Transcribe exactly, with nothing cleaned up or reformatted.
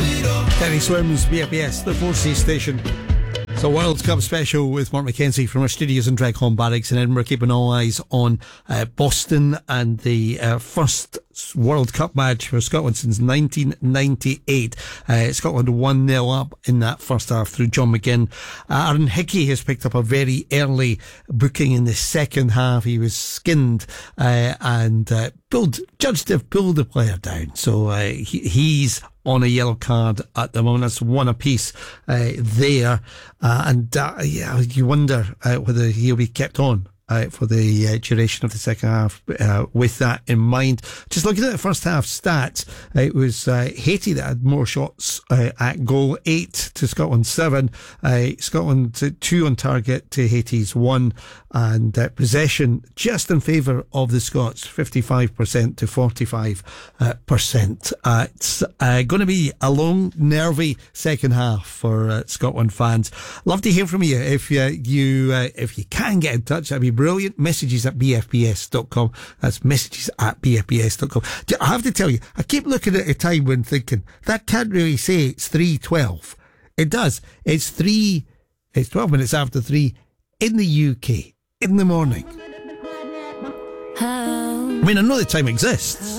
Kenny Swims, B F B S, the four C station. It's a World Cup special with Mark McKenzie from our studios in Dreghorn Barracks in Edinburgh, keeping all eyes on uh, Boston and the uh, first World Cup match for Scotland since nineteen ninety-eight. Uh, Scotland one nil up in that first half through John McGinn. Uh, Aaron Hickey has picked up a very early booking in the second half. He was skinned uh, and uh, pulled, judged to have pulled the player down. So uh, he, he's on a yellow card at the moment. That's one apiece uh, there. Uh, and uh, yeah, you wonder uh, whether he'll be kept on Uh, for the uh, duration of the second half uh, with that in mind. Just looking at the first half stats, uh, it was uh, Haiti that had more shots uh, at goal, eight to Scotland seven. Uh, Scotland two on target to Haiti's one, and uh, possession just in favour of the Scots, fifty-five percent to forty-five percent. Uh, it's uh, going to be a long, nervy second half for uh, Scotland fans. Love to hear from you. If uh, you uh, if you can get in touch, that'd be brilliant. Messages at b f b s dot com. That's messages at b f b s dot com. I have to tell you, I keep looking at a time when thinking, that can't really say it's three twelve. It does. It's three, it's twelve minutes after three in the U K, in the morning. I mean, I know the time exists.